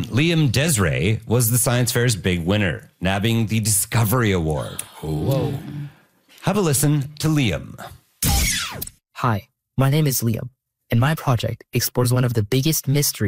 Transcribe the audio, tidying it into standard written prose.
Liam Desiree was the science fair's big winner, nabbing the Discovery Award. Whoa. Have a listen to Liam. Hi, my name is Liam, and my project explores one of the biggest mysteries